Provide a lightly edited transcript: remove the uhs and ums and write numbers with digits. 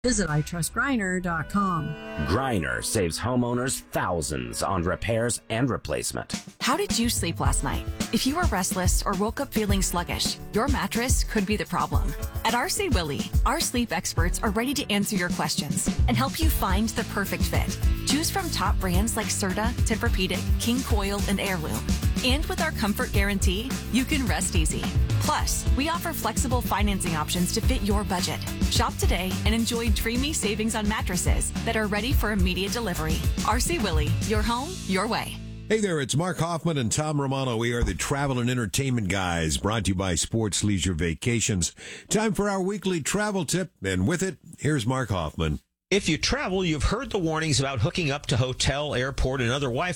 Visit itrustgriner.com. Griner saves homeowners thousands on repairs and replacement. How did you sleep last night? If you were restless or woke up feeling sluggish, your mattress could be the problem. At RC Willey, our sleep experts are ready to answer your questions and help you find the perfect fit. Choose from top brands like Serta, Tempur-Pedic, King Coil, and Heirloom. And with our comfort guarantee, you can rest easy. Plus, we offer flexible financing options to fit your budget. Shop today and enjoy dreamy savings on mattresses that are ready for immediate delivery. RC Willey, your home, your way. Hey there, it's Mark Hoffman and Tom Romano. We are the travel and entertainment guys, brought to you by Sports Leisure Vacations. Time for our weekly travel tip, and with it, here's Mark Hoffman. If you travel, you've heard the warnings about hooking up to hotel, airport, and other Wi-Fi